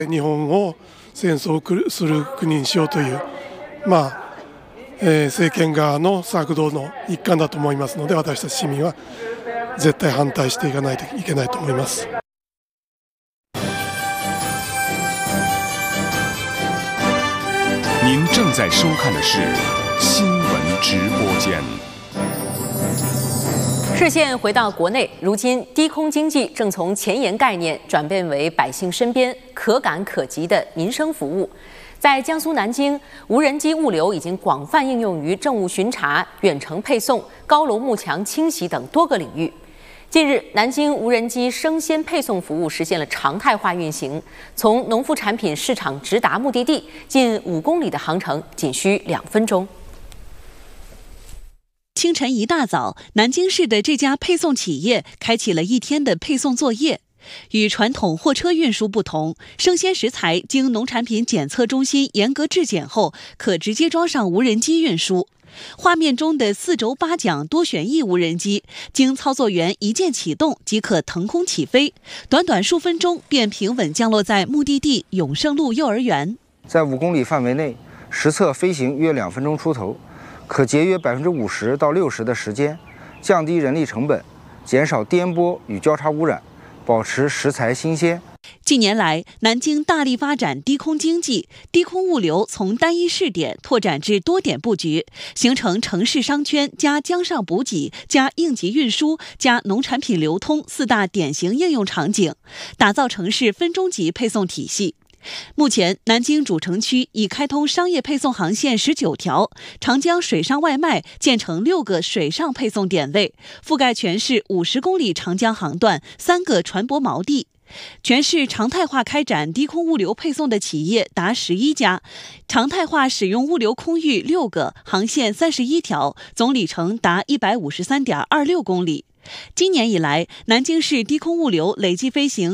日本を戦争する国にしようという、政権側の策動の一環だと思いますので、私たち市民は絶対反対していかないといけないと思います。 您正在收看的是新闻直播间。 视线回到国内，如今低空经济正从前沿概念转变为百姓身边可感可及的民生服务。在江苏南京，无人机物流已经广泛应用于政务巡查、远程配送、高楼幕墙清洗等多个领域。近日，南京无人机生鲜配送服务实现了常态化运行，从农副产品市场直达目的地，近5公里的航程仅需2分钟。 清晨一大早，南京市的这家配送企业开启了一天的配送作业。与传统货车运输不同，生鲜食材经农产品检测中心严格质检后，可直接装上无人机运输。画面中的4轴8桨多旋翼无人机，经操作员一键启动即可腾空起飞，短短数分钟便平稳降落在目的地永盛路幼儿园。 在5公里范围内实测飞行约2分钟出头，可节约50%到60%的时间，降低人力成本，减少颠簸与交叉污染，保持食材新鲜。 近年来，南京大力发展低空经济，低空物流从单一试点拓展至多点布局，形成城市商圈加江上补给加应急运输加农产品流通4大典型应用场景，打造城市分钟级配送体系。目前，南京主城区已开通商业配送航线19条，长江水上外卖建成6个水上配送点位，覆盖全市50公里长江航段3个船舶锚地。全市常态化开展低空物流配送的企业达11家，常态化使用物流空域6个，航线31条，总里程达153.26公里。今年以来，南京市低空物流累计飞行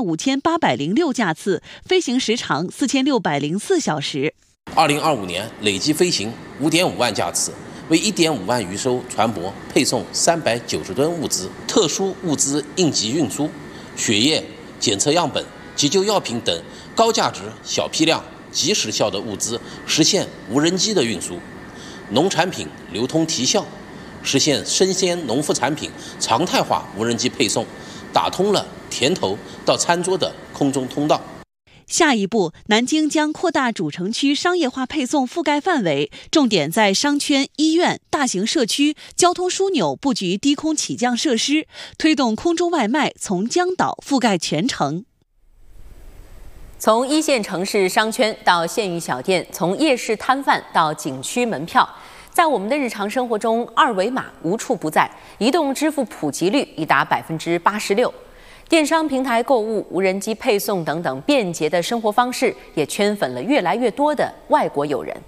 25806架次，飞行时长4604小时。 2025年累计飞行5.5万架次，为1.5万余艘船舶配送390吨物资、特殊物资应急运输、血液检测样本、急救药品等高价值、小批量、极时效的物资实现无人机的运输，农产品流通提效，实现生鲜农副产品常态化无人机配送，打通了田头到餐桌的空中通道。 下一步，南京将扩大主城区商业化配送覆盖范围，重点在商圈、医院、大型社区、交通枢纽布局低空起降设施，推动空中外卖从江岛覆盖全城。 从1线城市商圈到县域小店，从夜市摊贩到景区门票，在我们的日常生活中，二维码无处不在，移动支付普及率已达86%。电商平台购物、无人机配送等等便捷的生活方式，也圈粉了越来越多的外国友人。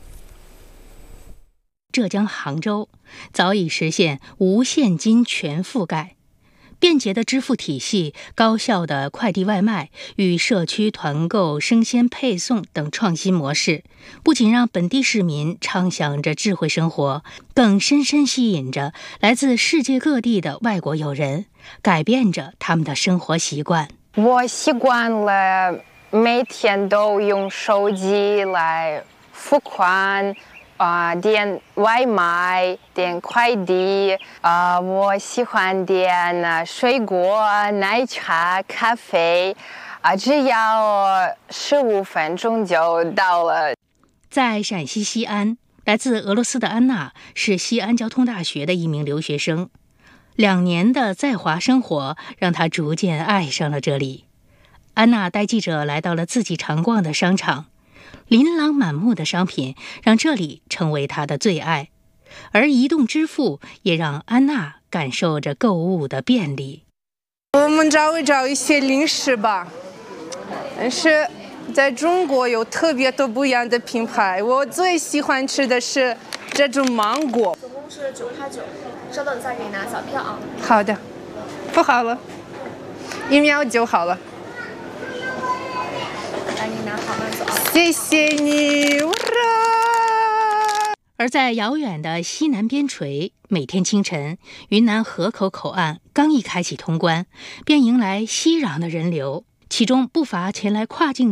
浙江杭州早已实现无现金全覆盖，便捷的支付体系、高效的快递外卖与社区团购、生鲜配送等创新模式，不仅让本地市民畅享着智慧生活，更深深吸引着来自世界各地的外国友人，改变着他们的生活习惯。 我习惯了每天都用手机来付款，点外卖，点快递，我喜欢点水果、奶茶、咖啡，只要15分钟就到了。 在陕西西安，来自俄罗斯的安娜是西安交通大学的一名留学生，2年的在华生活让她逐渐爱上了这里。安娜带记者来到了自己常逛的商场，琳琅满目的商品让这里成为她的最爱，而移动支付也让安娜感受着购物的便利。 我们找一些零食吧，但是在中国有特别多不一样的品牌，我最喜欢吃的是这种芒果。 总共是9块9，稍等一下给你拿小票啊。 好的，不好了，1秒就好了。 来，你拿好慢走。 谢谢你， 而在遥远的西南边陲，每天清晨，云南河口口岸刚一开启通关，便迎来熙攘的人流，其中不乏前来跨境